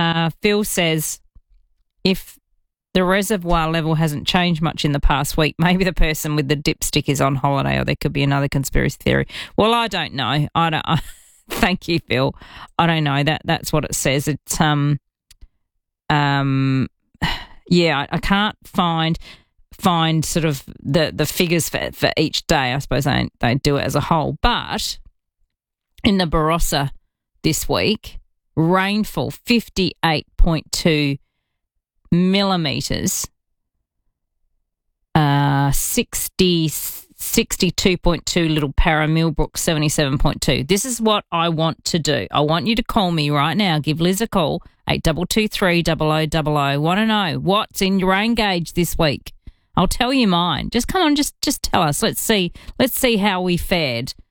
Phil says, if the reservoir level hasn't changed much in the past week, maybe the person with the dipstick is on holiday, or there could be another conspiracy theory. Well, I don't know. Thank you, Phil. I don't know. That's what it says. It's yeah, I can't find sort of the figures for each day. I suppose they do it as a whole. But in the Barossa this week, rainfall 58.2 millimetres, 62.2 Little Para, Millbrook 77.2. This is what I want to do. I want you to call me right now. Give Liz a call, 8223 0000. Want to know what's in your rain gauge this week? I'll tell you mine. Just come on, just tell us. Let's see how we fared